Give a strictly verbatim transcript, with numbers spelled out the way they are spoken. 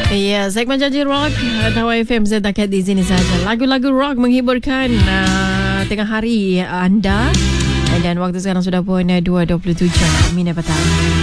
Ya, segmen Janji Rock Tawa F M Zetakat di sini saja. Lagu-lagu rock menghiburkan uh, tengah hari anda. Dan waktu sekarang sudah pun dua dua puluh tujuh minit petang.